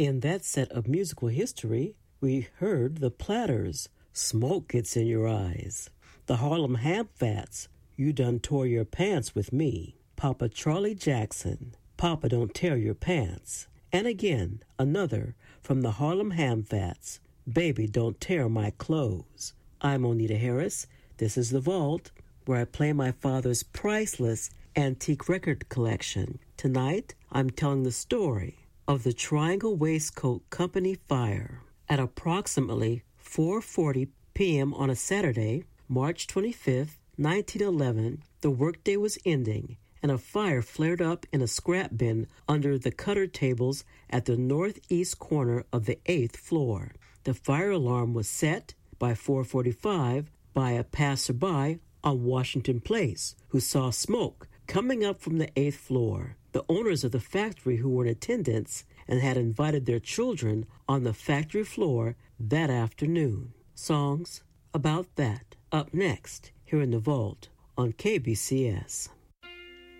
In that set of musical history, we heard the Platters, Smoke Gets in Your Eyes. The Harlem Hamfats, You Done Tore Your Pants with Me. Papa Charlie Jackson, Papa Don't Tear Your Pants. And again, another from the Harlem Hamfats, Baby Don't Tear My Clothes. I'm Onita Harris. This is The Vault, where I play my father's priceless antique record collection. Tonight, I'm telling the story of the Triangle Waistcoat Company fire. At approximately 4:40 p.m. on a Saturday, March 25th, 1911, the workday was ending, and a fire flared up in a scrap bin under the cutter tables at the northeast corner of the 8th floor. The fire alarm was set by 4:45 by a passerby on Washington Place who saw smoke coming up from the 8th floor. The owners of the factory who were in attendance and had invited their children on the factory floor that afternoon. Songs about that up next here in the Vault on KBCS.